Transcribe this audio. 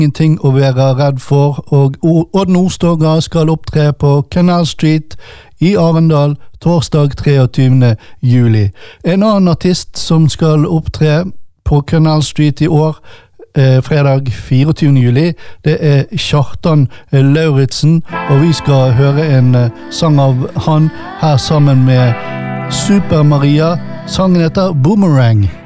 ingenting å være redd for, og Odd Nordstoga skal opptre på Canal Street i Arendal torsdag 23. juli. En annen artist som skal opptre på Canal Street i år, fredag 24. juli, det Kjartan Lauritsen, og vi skal høre en sang av han her sammen med Super Maria. Sangen heter Boomerang.